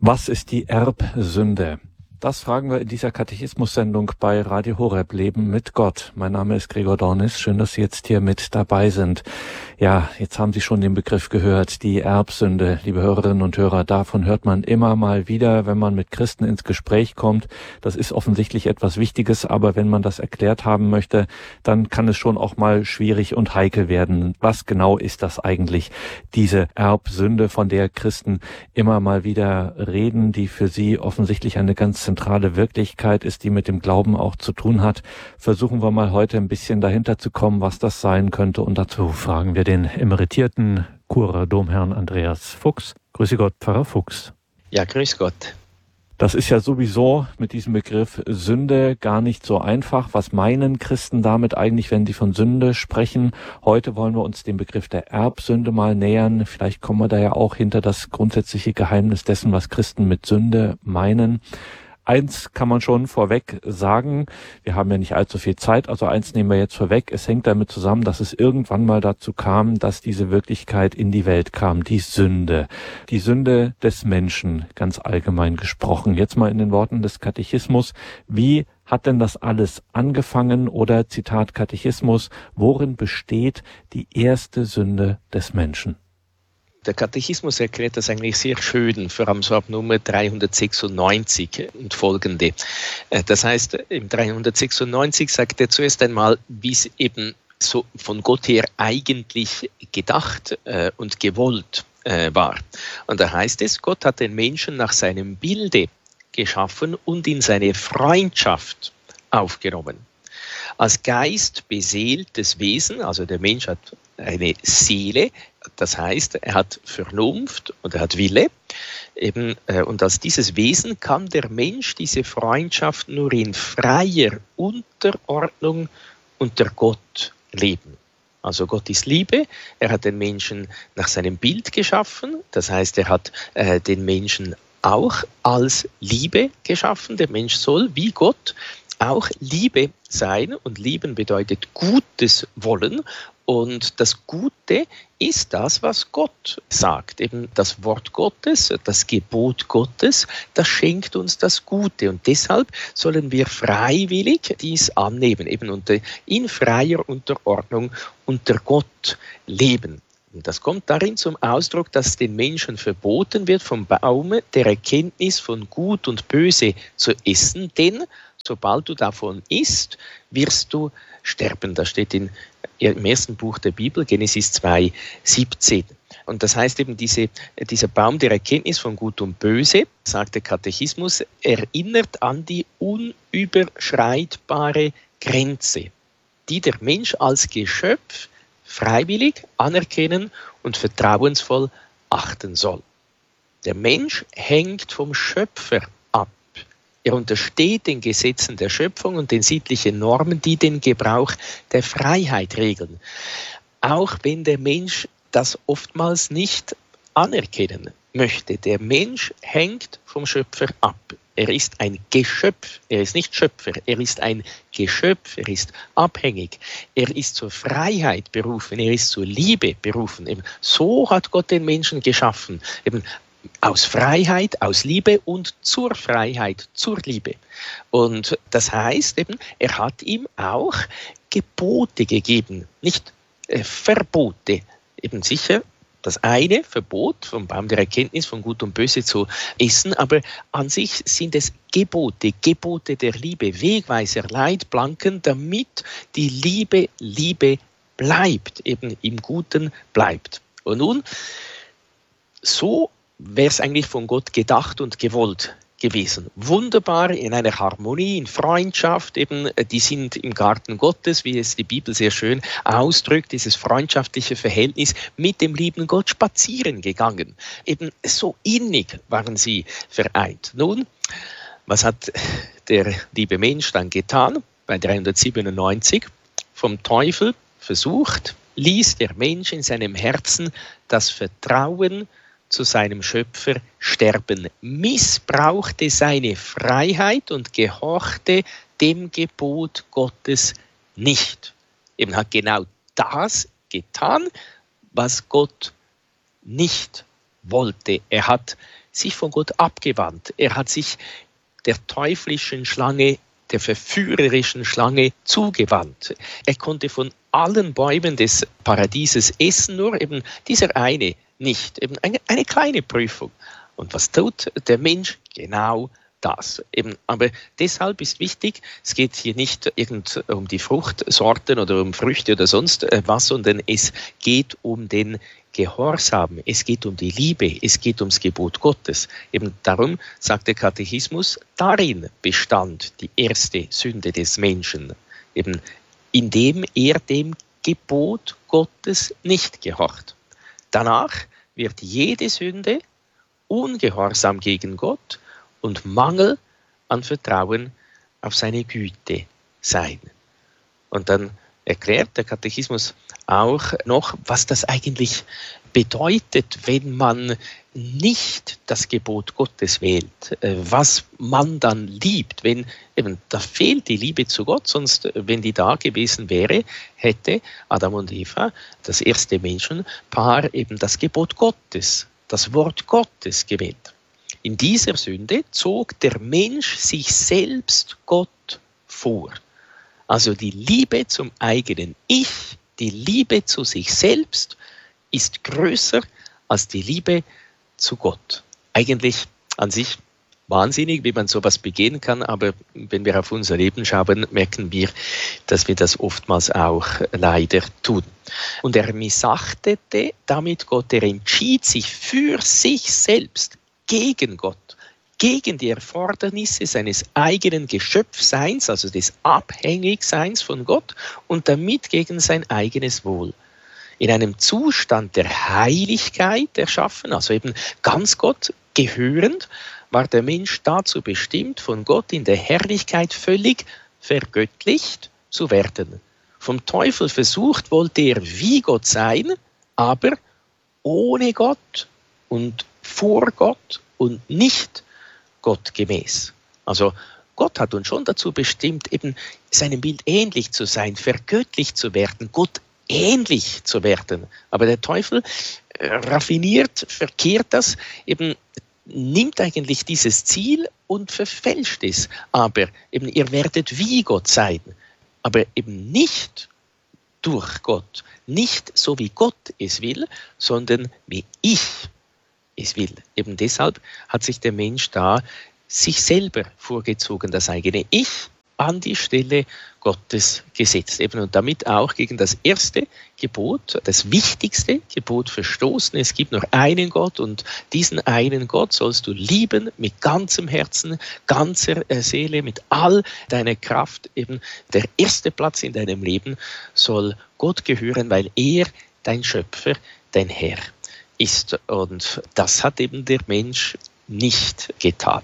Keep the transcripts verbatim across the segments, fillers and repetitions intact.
Was ist die Erbsünde? Das fragen wir in dieser Katechismus-Sendung bei Radio Horeb Leben mit Gott. Mein Name ist Gregor Dornis. Schön, dass Sie jetzt hier mit dabei sind. Ja, jetzt haben Sie schon den Begriff gehört, die Erbsünde. Liebe Hörerinnen und Hörer, davon hört man immer mal wieder, wenn man mit Christen ins Gespräch kommt. Das ist offensichtlich etwas Wichtiges, aber wenn man das erklärt haben möchte, dann kann es schon auch mal schwierig und heikel werden. Was genau ist das eigentlich, diese Erbsünde, von der Christen immer mal wieder reden, die für sie offensichtlich eine ganz zentrale Wirklichkeit ist, die mit dem Glauben auch zu tun hat? Versuchen wir mal heute ein bisschen dahinter zu kommen, was das sein könnte. Und dazu fragen wir den emeritierten Churer Domherrn Andreas Fuchs. Grüße Gott, Pfarrer Fuchs. Ja, grüß Gott. Das ist ja sowieso mit diesem Begriff Sünde gar nicht so einfach. Was meinen Christen damit eigentlich, wenn sie von Sünde sprechen? Heute wollen wir uns dem Begriff der Erbsünde mal nähern. Vielleicht kommen wir da ja auch hinter das grundsätzliche Geheimnis dessen, was Christen mit Sünde meinen. Eins kann man schon vorweg sagen, wir haben ja nicht allzu viel Zeit, also eins nehmen wir jetzt vorweg. Es hängt damit zusammen, dass es irgendwann mal dazu kam, dass diese Wirklichkeit in die Welt kam, die Sünde. Die Sünde des Menschen, ganz allgemein gesprochen. Jetzt mal in den Worten des Katechismus. Wie hat denn das alles angefangen? Oder Zitat Katechismus, worin besteht die erste Sünde des Menschen? Der Katechismus erklärt das eigentlich sehr schön, vor allem so ab Nummer dreihundertsechsundneunzig und folgende. Das heißt, im dreihundertsechsundneunzig sagt er zuerst einmal, wie es eben so von Gott her eigentlich gedacht und gewollt war. Und da heißt es, Gott hat den Menschen nach seinem Bilde geschaffen und in seine Freundschaft aufgenommen. Als Geist beseeltes Wesen, also der Mensch hat eine Seele, das heißt, er hat Vernunft und er hat Wille. Eben, äh, und als dieses Wesen kann der Mensch diese Freundschaft nur in freier Unterordnung unter Gott leben. Also Gott ist Liebe, er hat den Menschen nach seinem Bild geschaffen, das heißt, er hat äh, den Menschen auch als Liebe geschaffen. Der Mensch soll wie Gott auch Liebe sein, und lieben bedeutet Gutes wollen, und das Gute ist das, was Gott sagt. Eben das Wort Gottes, das Gebot Gottes, das schenkt uns das Gute, und deshalb sollen wir freiwillig dies annehmen, eben unter, in freier Unterordnung unter Gott leben. Und das kommt darin zum Ausdruck, dass den Menschen verboten wird, vom Baume der Erkenntnis von Gut und Böse zu essen, denn sobald du davon isst, wirst du sterben. Das steht in, im ersten Buch der Bibel, Genesis zwei, siebzehn. Und das heißt eben, diese, dieser Baum der Erkenntnis von Gut und Böse, sagt der Katechismus, erinnert an die unüberschreitbare Grenze, die der Mensch als Geschöpf freiwillig anerkennen und vertrauensvoll achten soll. Der Mensch hängt vom Schöpfer ab. Er untersteht den Gesetzen der Schöpfung und den sittlichen Normen, die den Gebrauch der Freiheit regeln. Auch wenn der Mensch das oftmals nicht anerkennen möchte. Der Mensch hängt vom Schöpfer ab. Er ist ein Geschöpf, er ist nicht Schöpfer, er ist ein Geschöpf, er ist abhängig, er ist zur Freiheit berufen, er ist zur Liebe berufen. Eben so hat Gott den Menschen geschaffen, eben aus Freiheit, aus Liebe und zur Freiheit, zur Liebe. Und das heißt eben, er hat ihm auch Gebote gegeben, nicht äh, Verbote. Eben sicher, das eine Verbot vom Baum der Erkenntnis von Gut und Böse zu essen, aber an sich sind es Gebote, Gebote der Liebe, Wegweiser, Leitplanken, damit die Liebe Liebe bleibt, eben im Guten bleibt. Und nun, so wäre es eigentlich von Gott gedacht und gewollt gewesen. Wunderbar, in einer Harmonie, in Freundschaft, eben, die sind im Garten Gottes, wie es die Bibel sehr schön ausdrückt, dieses freundschaftliche Verhältnis mit dem lieben Gott spazieren gegangen. Eben so innig waren sie vereint. Nun, was hat der liebe Mensch dann getan? Bei dreihundertsiebenundneunzig vom Teufel versucht, ließ der Mensch in seinem Herzen das Vertrauen zu seinem Schöpfer sterben, missbrauchte seine Freiheit und gehorchte dem Gebot Gottes nicht. Eben hat genau das getan, was Gott nicht wollte. Er hat sich von Gott abgewandt. Er hat sich der teuflischen Schlange, der verführerischen Schlange zugewandt. Er konnte von allen Bäumen des Paradieses essen, nur eben dieser eine nicht. Eben eine, eine kleine Prüfung. Und was tut der Mensch? Genau das. Eben, aber deshalb ist wichtig, es geht hier nicht irgend um die Fruchtsorten oder um Früchte oder sonst was, sondern es geht um den Gehorsam, es geht um die Liebe, es geht ums Gebot Gottes. Eben darum sagt der Katechismus, darin bestand die erste Sünde des Menschen, eben indem er dem Gebot Gottes nicht gehorcht. Danach wird jede Sünde Ungehorsam gegen Gott und Mangel an Vertrauen auf seine Güte sein. Und dann erklärt der Katechismus auch noch, was das eigentlich bedeutet, wenn man nicht das Gebot Gottes wählt, was man dann liebt, wenn eben da fehlt die Liebe zu Gott, sonst wenn die da gewesen wäre, hätte Adam und Eva, das erste Menschenpaar, eben das Gebot Gottes, das Wort Gottes gewählt. In dieser Sünde zog der Mensch sich selbst Gott vor. Also die Liebe zum eigenen Ich, die Liebe zu sich selbst ist größer als die Liebe zu Gott. Eigentlich an sich wahnsinnig, wie man sowas begehen kann, aber wenn wir auf unser Leben schauen, merken wir, dass wir das oftmals auch leider tun. Und er missachtete damit Gott, er entschied sich für sich selbst gegen Gott, gegen die Erfordernisse seines eigenen Geschöpfseins, also des Abhängigseins von Gott und damit gegen sein eigenes Wohl. In einem Zustand der Heiligkeit erschaffen, also eben ganz Gott gehörend, war der Mensch dazu bestimmt, von Gott in der Herrlichkeit völlig vergöttlicht zu werden. Vom Teufel versucht wollte er wie Gott sein, aber ohne Gott und vor Gott und nicht gottgemäß. Also Gott hat uns schon dazu bestimmt, eben seinem Bild ähnlich zu sein, vergöttlicht zu werden, Gott ähnlich zu werden. Aber der Teufel äh, raffiniert, verkehrt das, eben nimmt eigentlich dieses Ziel und verfälscht es. Aber eben ihr werdet wie Gott sein, aber eben nicht durch Gott, nicht so wie Gott es will, sondern wie ich es will. Eben deshalb hat sich der Mensch da sich selber vorgezogen, das eigene Ich an die Stelle Gottes gesetzt. Eben und damit auch gegen das erste Gebot, das wichtigste Gebot verstoßen. Es gibt nur einen Gott und diesen einen Gott sollst du lieben mit ganzem Herzen, ganzer Seele, mit all deiner Kraft. Eben der erste Platz in deinem Leben soll Gott gehören, weil er dein Schöpfer, dein Herr ist. Und das hat eben der Mensch nicht getan.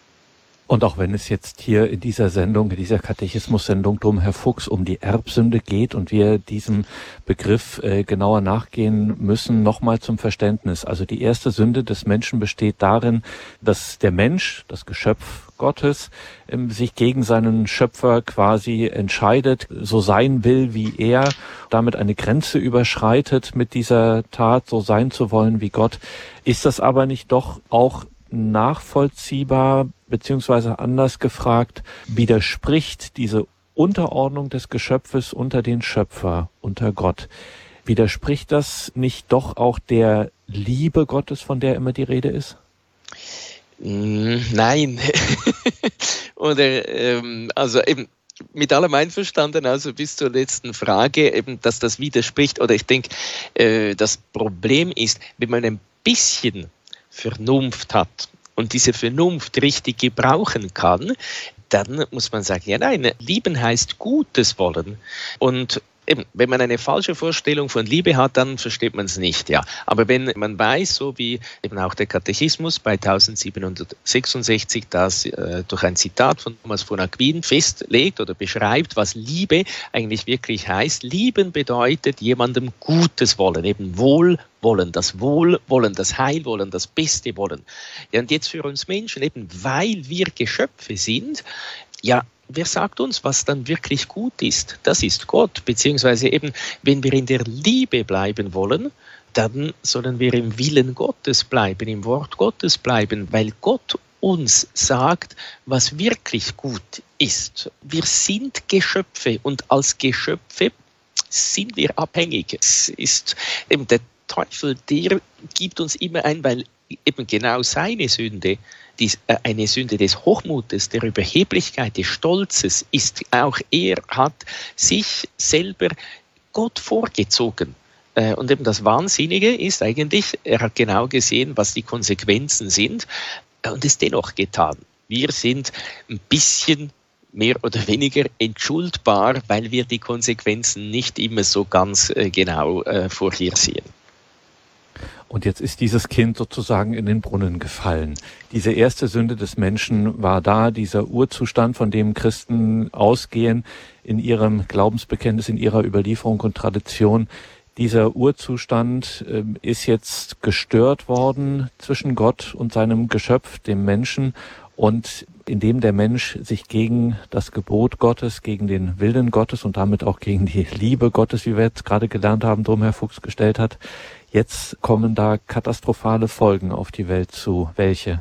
Und auch wenn es jetzt hier in dieser Sendung, in dieser Katechismus-Sendung drum, Herr Fuchs, um die Erbsünde geht und wir diesem Begriff äh, genauer nachgehen müssen, nochmal zum Verständnis. Also die erste Sünde des Menschen besteht darin, dass der Mensch, das Geschöpf Gottes, ähm, sich gegen seinen Schöpfer quasi entscheidet, so sein will wie er, damit eine Grenze überschreitet mit dieser Tat, so sein zu wollen wie Gott. Ist das aber nicht doch auch nachvollziehbar, beziehungsweise anders gefragt, widerspricht diese Unterordnung des Geschöpfes unter den Schöpfer, unter Gott, widerspricht das nicht doch auch der Liebe Gottes, von der immer die Rede ist? Nein. Oder, ähm, also eben, mit allem einverstanden, also bis zur letzten Frage, eben, dass das widerspricht, oder ich denke, äh, das Problem ist, wenn man ein bisschen Vernunft hat und diese Vernunft richtig gebrauchen kann, dann muss man sagen, ja nein, lieben heißt Gutes wollen. Und eben, wenn man eine falsche Vorstellung von Liebe hat, dann versteht man es nicht, ja. Aber wenn man weiß, so wie eben auch der Katechismus bei eintausendsiebenhundertsechsundsechzig das äh, durch ein Zitat von Thomas von Aquin festlegt oder beschreibt, was Liebe eigentlich wirklich heißt. Lieben bedeutet jemandem Gutes wollen, eben Wohlwollen, das Wohlwollen, das Heilwollen, das Beste wollen. Ja, und jetzt für uns Menschen, eben weil wir Geschöpfe sind, ja, wer sagt uns, was dann wirklich gut ist? Das ist Gott, beziehungsweise eben, wenn wir in der Liebe bleiben wollen, dann sollen wir im Willen Gottes bleiben, im Wort Gottes bleiben, weil Gott uns sagt, was wirklich gut ist. Wir sind Geschöpfe und als Geschöpfe sind wir abhängig. Es ist eben der Teufel, der gibt uns immer ein, weil eben genau seine Sünde, die, äh, eine Sünde des Hochmutes, der Überheblichkeit, des Stolzes ist. Auch er hat sich selber Gott vorgezogen. Äh, und eben das Wahnsinnige ist eigentlich, er hat genau gesehen, was die Konsequenzen sind äh, und es dennoch getan. Wir sind ein bisschen mehr oder weniger entschuldbar, weil wir die Konsequenzen nicht immer so ganz äh, genau äh, vorhersehen. Und jetzt ist dieses Kind sozusagen in den Brunnen gefallen. Diese erste Sünde des Menschen war da, dieser Urzustand, von dem Christen ausgehen in ihrem Glaubensbekenntnis, in ihrer Überlieferung und Tradition. Dieser Urzustand äh, ist jetzt gestört worden zwischen Gott und seinem Geschöpf, dem Menschen, und indem der Mensch sich gegen das Gebot Gottes, gegen den Willen Gottes und damit auch gegen die Liebe Gottes, wie wir jetzt gerade gelernt haben, drum Herr Fuchs gestellt hat, jetzt kommen da katastrophale Folgen auf die Welt zu. Welche?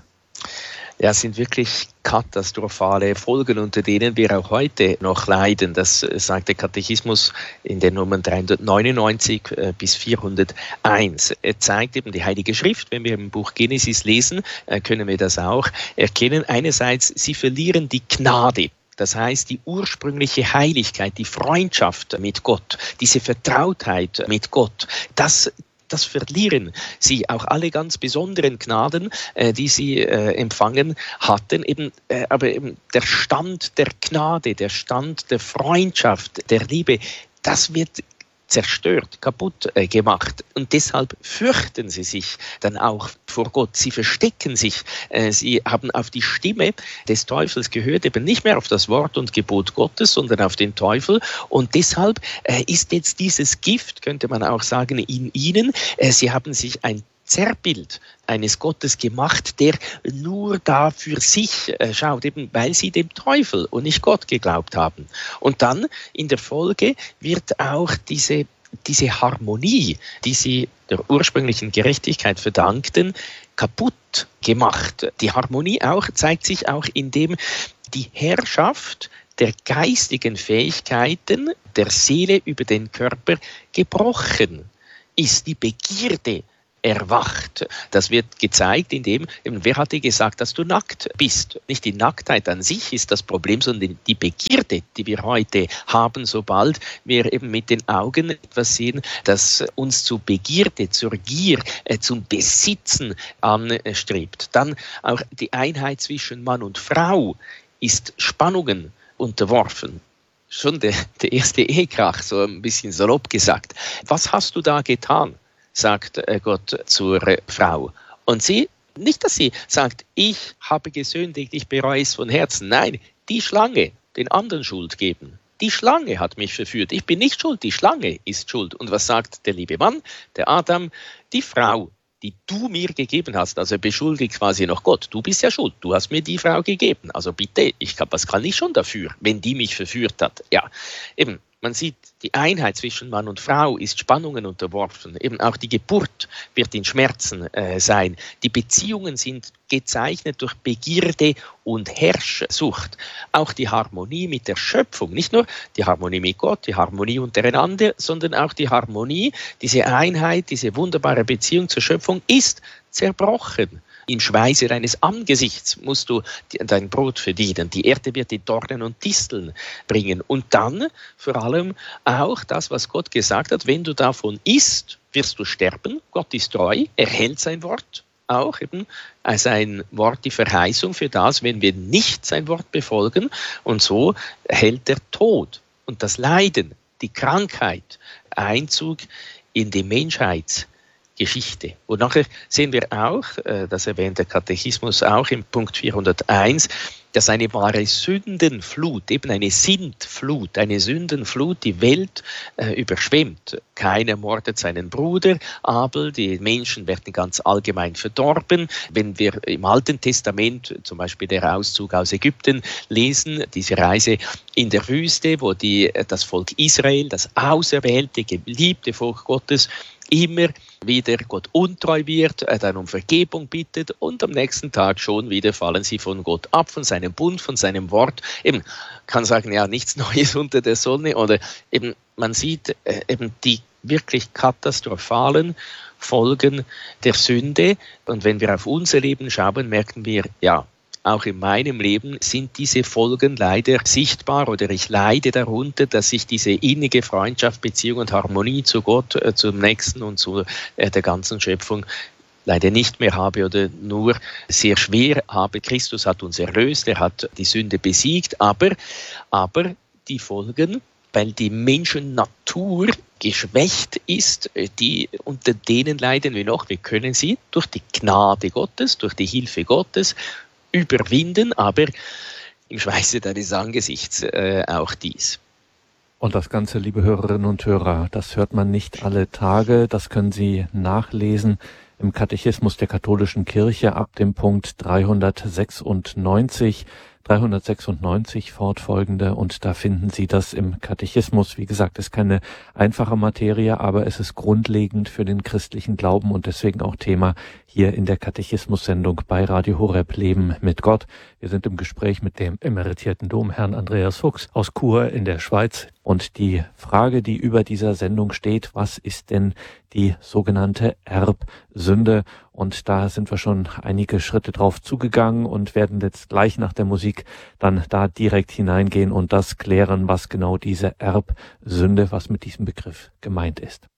Ja, es sind wirklich katastrophale Folgen, unter denen wir auch heute noch leiden. Das sagt der Katechismus in den Nummern dreihundertneunundneunzig bis vierhunderteins. Er zeigt eben die Heilige Schrift. Wenn wir im Buch Genesis lesen, können wir das auch erkennen. Einerseits, sie verlieren die Gnade. Das heißt, die ursprüngliche Heiligkeit, die Freundschaft mit Gott, diese Vertrautheit mit Gott, das Das verlieren sie, auch alle ganz besonderen Gnaden, äh, die sie äh, empfangen hatten. Eben, äh, aber eben der Stand der Gnade, der Stand der Freundschaft, der Liebe, das wird zerstört, kaputt äh, gemacht. Und deshalb fürchten sie sich dann auch vor Gott. Sie verstecken sich. Äh, sie haben auf die Stimme des Teufels gehört, eben nicht mehr auf das Wort und Gebot Gottes, sondern auf den Teufel. Und deshalb äh, ist jetzt dieses Gift, könnte man auch sagen, in ihnen. Äh, sie haben sich ein Zerrbild eines Gottes gemacht, der nur da für sich äh, schaut, eben weil sie dem Teufel und nicht Gott geglaubt haben. Und dann in der Folge wird auch diese, diese Harmonie, die sie der ursprünglichen Gerechtigkeit verdankten, kaputt gemacht. Die Harmonie auch zeigt sich auch, indem die Herrschaft der geistigen Fähigkeiten der Seele über den Körper gebrochen ist. Die Begierde erwacht. Das wird gezeigt, indem, wer hat dir gesagt, dass du nackt bist? Nicht die Nacktheit an sich ist das Problem, sondern die Begierde, die wir heute haben, sobald wir eben mit den Augen etwas sehen, das uns zur Begierde, zur Gier, äh, zum Besitzen anstrebt. Dann auch die Einheit zwischen Mann und Frau ist Spannungen unterworfen. Schon der, der erste Ehekrach, so ein bisschen salopp gesagt. Was hast du da getan? Sagt Gott zur Frau. Und sie, nicht, dass sie sagt, ich habe gesündigt, ich bereue es von Herzen. Nein, die Schlange, den anderen Schuld geben. Die Schlange hat mich verführt. Ich bin nicht schuld, die Schlange ist schuld. Und was sagt der liebe Mann, der Adam? Die Frau, die du mir gegeben hast, also beschuldigt quasi noch Gott. Du bist ja schuld, du hast mir die Frau gegeben. Also bitte, ich kann, was kann ich schon dafür, wenn die mich verführt hat? Ja, eben. Man sieht, die Einheit zwischen Mann und Frau ist Spannungen unterworfen. Eben auch die Geburt wird in Schmerzen äh, sein. Die Beziehungen sind gezeichnet durch Begierde und Herrschsucht. Auch die Harmonie mit der Schöpfung, nicht nur die Harmonie mit Gott, die Harmonie untereinander, sondern auch die Harmonie, diese Einheit, diese wunderbare Beziehung zur Schöpfung ist zerbrochen. Im Schweiße deines Angesichts musst du dein Brot verdienen. Die Erde wird die Dornen und Disteln bringen. Und dann vor allem auch das, was Gott gesagt hat, wenn du davon isst, wirst du sterben. Gott ist treu, er hält sein Wort. Auch eben sein Wort, die Verheißung für das, wenn wir nicht sein Wort befolgen. Und so hält der Tod und das Leiden, die Krankheit Einzug in die Menschheit. Geschichte. Und nachher sehen wir auch, das erwähnt der Katechismus auch im Punkt vierhunderteins, dass eine wahre Sündenflut, eben eine Sintflut, eine Sündenflut die Welt äh, überschwemmt. Keiner mordet seinen Bruder, Abel, die Menschen werden ganz allgemein verdorben. Wenn wir im Alten Testament zum Beispiel der Auszug aus Ägypten lesen, diese Reise in der Wüste, wo die, das Volk Israel, das auserwählte, geliebte Volk Gottes, immer wieder Gott untreu wird, er dann um Vergebung bittet und am nächsten Tag schon wieder fallen sie von Gott ab, von seinem Bund, von seinem Wort. Eben kann sagen, ja, nichts Neues unter der Sonne, oder eben man sieht äh, eben die wirklich katastrophalen Folgen der Sünde. Und wenn wir auf unser Leben schauen, merken wir, ja, auch in meinem Leben sind diese Folgen leider sichtbar, oder ich leide darunter, dass ich diese innige Freundschaft, Beziehung und Harmonie zu Gott, äh, zum Nächsten und zu äh, der ganzen Schöpfung leider nicht mehr habe oder nur sehr schwer habe. Christus hat uns erlöst, er hat die Sünde besiegt, aber, aber die Folgen, weil die Menschennatur geschwächt ist, die, unter denen leiden wir noch. Wir können sie durch die Gnade Gottes, durch die Hilfe Gottes überwinden, aber im Schweiße deines Angesichts äh, auch dies. Und das Ganze, liebe Hörerinnen und Hörer, das hört man nicht alle Tage, das können Sie nachlesen im Katechismus der katholischen Kirche ab dem Punkt dreihundertsechsundneunzig, dreihundertsechsundneunzig fortfolgende, und da finden Sie das im Katechismus. Wie gesagt, ist keine einfache Materie, aber es ist grundlegend für den christlichen Glauben und deswegen auch Thema hier in der Katechismus-Sendung bei Radio Horeb Leben mit Gott. Wir sind im Gespräch mit dem emeritierten Domherrn Andreas Fuchs aus Chur in der Schweiz. Und die Frage, die über dieser Sendung steht, was ist denn die sogenannte Erbsünde? Und da sind wir schon einige Schritte drauf zugegangen und werden jetzt gleich nach der Musik dann da direkt hineingehen und das klären, was genau diese Erbsünde, was mit diesem Begriff gemeint ist.